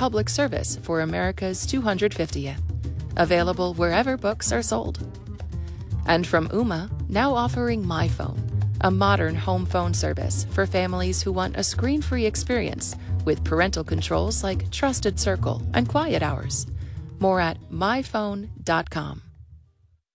public service for America's 250th. Available wherever books are sold. And from Ooma, now offering MyPhone, a modern home phone service for families who want a screen-free experience with parental controls like Trusted Circle and Quiet Hours. More at myphone.com.